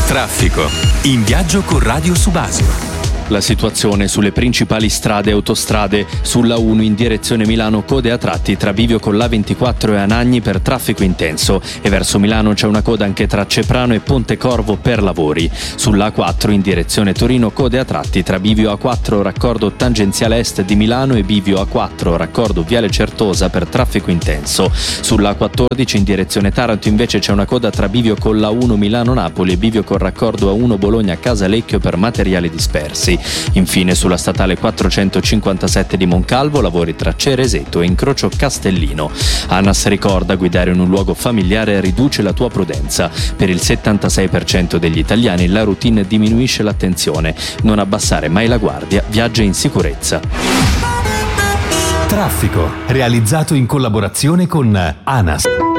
Traffico. In viaggio con Radio Subasio. La situazione sulle principali strade e autostrade: sulla 1 in direzione Milano code a tratti tra Bivio con l'A24 e Anagni per traffico intenso, e verso Milano c'è una coda anche tra Ceprano e Pontecorvo per lavori. Sulla A4 in direzione Torino code a tratti tra Bivio A4 raccordo tangenziale est di Milano e Bivio A4 raccordo Viale Certosa per traffico intenso. Sulla A14 in direzione Taranto invece c'è una coda tra Bivio con la 1 Milano-Napoli e Bivio con raccordo A1 Bologna-Casalecchio per materiali dispersi. Infine sulla statale 457 di Moncalvo lavori tra Cereseto e incrocio Castellino. ANAS ricorda: guidare in un luogo familiare riduce la tua prudenza. Per il 76% degli italiani la routine diminuisce l'attenzione. Non abbassare mai la guardia, viaggia in sicurezza. Traffico, realizzato in collaborazione con ANAS.